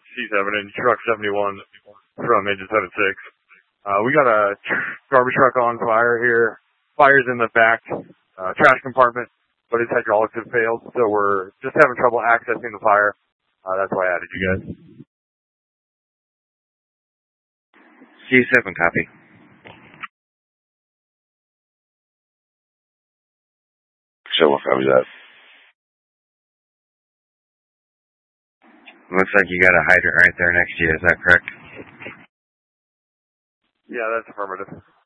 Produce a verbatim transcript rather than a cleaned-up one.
C seven and truck seventy-one from engine seven six. Uh, we got a garbage truck on fire here. Fire's in the back uh, trash compartment, but its hydraulics have failed, so we're just having trouble accessing the fire. Uh, that's why I added you guys. C seven, copy. So what covers that? Looks like you got a hydrant right there next to you. Is that correct? Yeah, that's affirmative.